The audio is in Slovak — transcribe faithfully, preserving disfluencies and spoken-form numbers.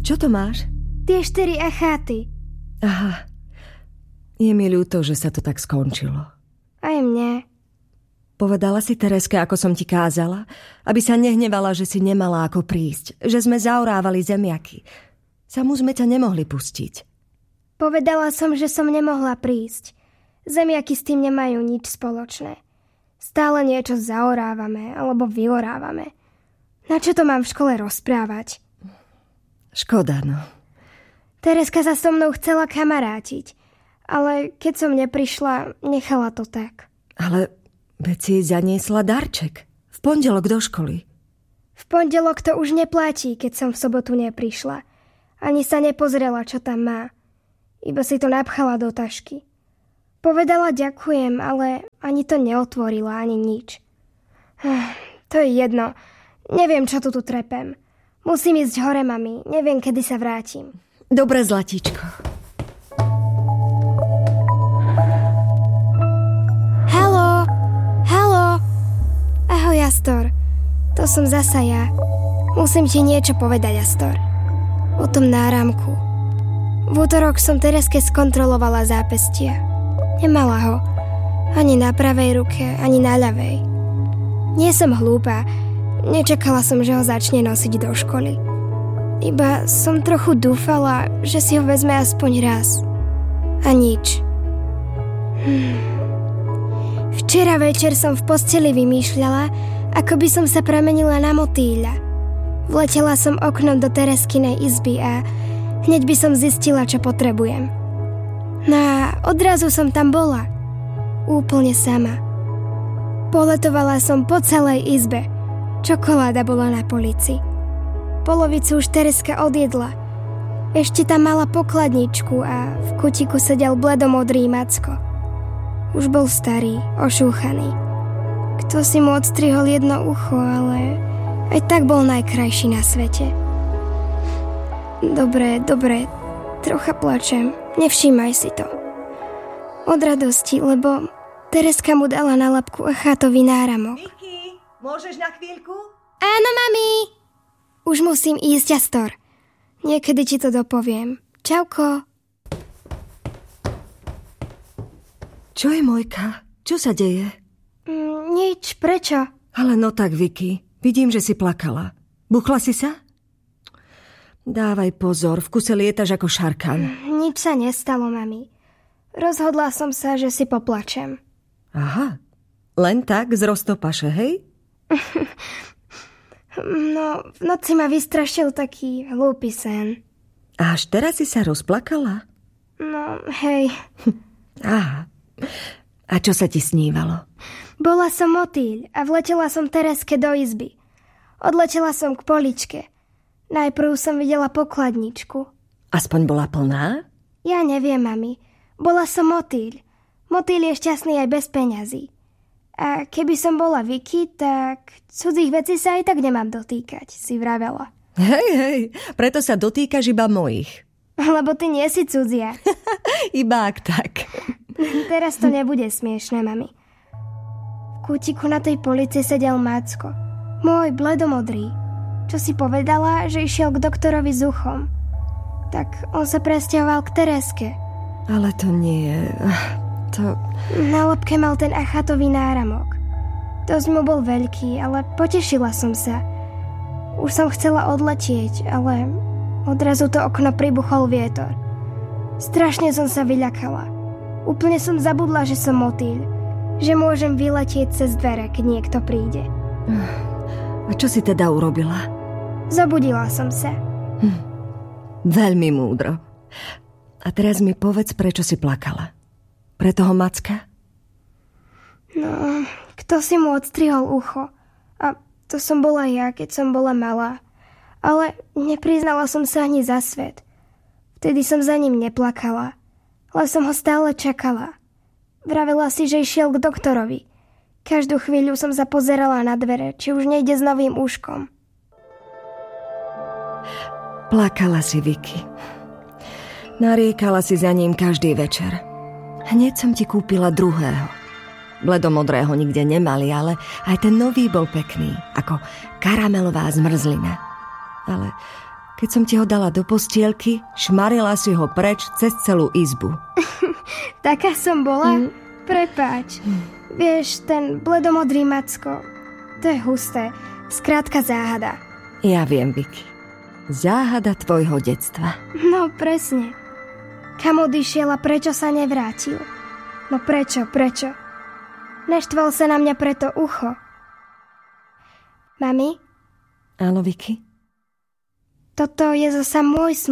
Čo to máš? Tie štyri acháty. Aha. Je mi ľúto, že sa to tak skončilo. Aj mne. Povedala si Tereske, ako som ti kázala, aby sa nehnevala, že si nemala ako prísť, že sme zaorávali zemiaky. Samú sme ťa nemohli pustiť. Povedala som, že som nemohla prísť. Zemiaky s tým nemajú nič spoločné. Stále niečo zaorávame alebo vyorávame. Na čo to mám v škole rozprávať? Škoda, no. Tereska sa so mnou chcela kamarátiť, ale keď som neprišla, nechala to tak. Ale veď si zaniesla darček. V pondelok do školy. V pondelok to už neplatí, keď som v sobotu neprišla. Ani sa nepozrela, čo tam má. Iba si to napchala do tašky. Povedala ďakujem, ale ani to neotvorila, ani nič. To je jedno. Neviem, čo tu tu trepem. Musím ísť hore, mami. Neviem, kedy sa vrátim. Dobre, zlatíčko. Haló, haló. Ahoj, Astor. To som zasa ja. Musím ti niečo povedať, Astor. O tom náramku. V útorok som Tereske skontrolovala zápestia. Nemala ho. Ani na pravej ruke, ani na ľavej. Nie som hlúpa. Nečakala som, že ho začne nosiť do školy. Iba som trochu dúfala, že si ho vezme aspoň raz. A nič. Hm. Včera večer som v posteli vymýšľala, ako by som sa premenila na motýľa. Vletela som oknom do Tereskinej izby a hneď by som zistila, čo potrebujem. No a odrazu som tam bola. Úplne sama. Poletovala som po celej izbe. Čokoláda bola na polici. Polovicu už Tereska odjedla. Ešte tam mala pokladničku a v kutiku sedel bledomodrý Macko. Už bol starý, ošúchaný. Kto si mu odstrihol jedno ucho, ale aj tak bol najkrajší na svete. Dobre, dobre, trocha plačem. Nevšímaj si to. Od radosti, lebo Tereska mu dala na labku achátový náramok. Vicky, môžeš na chvíľku? Áno, mami! Už musím ísť, Astor. Niekedy ti to dopoviem. Čauko. Čo je, Mojka? Čo sa deje? Mm, nič, prečo? Ale no tak, Vicky, vidím, že si plakala. Buchla si sa? Dávaj pozor, v kuse lietaš ako šarkan. Mm, nič sa nestalo, mami. Rozhodla som sa, že si poplačem. Aha, len tak z roztopaše, hej? No, v noci ma vystrašil taký hlúpy sen. A až teraz si sa rozplakala? No, hej. Aha. A čo sa ti snívalo? Bola som motýľ a vletela som Tereske do izby. Odletela som k poličke. Najprv som videla pokladničku. Aspoň bola plná? Ja neviem, mami. Bola som motýľ. Motýľ je šťastný aj bez peňazí. A keby som bola Vicky, tak cudzích vecí sa aj tak nemám dotýkať, si vravela. Hej, hej, preto sa dotýkaš iba mojich. Lebo ty nie si cudzia. Iba ak tak. Teraz to nebude smiešné, mami. V kútiku na tej polici sedel Macko. Môj bledomodrý. Čo si povedala, že išiel k doktorovi s uchom. Tak on sa presťahoval k Tereske. Ale to nie je... To... Na lobke mal ten achátový náramok. Dosť mu bol veľký, ale potešila som sa. Už som chcela odletieť, ale odrazu to okno pribuchol vietor. Strašne som sa vyľakala. Úplne som zabudla, že som motýľ. Že môžem vyletieť cez dvere, keď niekto príde. A čo si teda urobila? Zobudila som sa. Hm. Veľmi múdro. A teraz mi povedz, prečo si plakala. Pre toho Macka? No, kto si mu odstrihol ucho? A to som bola ja, keď som bola malá. Ale nepriznala som sa ani za svet. Vtedy som za ním neplakala. Ale som ho stále čakala. Vravela si, že išiel k doktorovi. Každú chvíľu som sa pozerala na dvere, či už nejde s novým úškom. Plakala si, Vicky. Nariekala si za ním každý večer. Hneď som ti kúpila druhého. Bledomodrého nikde nemali, ale aj ten nový bol pekný, ako karamelová zmrzlina. Ale Keď som ti ho dala do postielky, šmarila si ho preč cez celú izbu. Taká som bola? Mm. Prepáč. Mm. Vieš, ten bledomodrý Macko, to je husté. Skrátka záhada. Ja viem, Vicky. Záhada tvojho detstva. No presne. Kam odišiel a prečo sa nevrátil? No prečo, prečo? Naštval sa na mňa preto ucho. Mami? Áno, Vicky? Toto je zasa môj smutný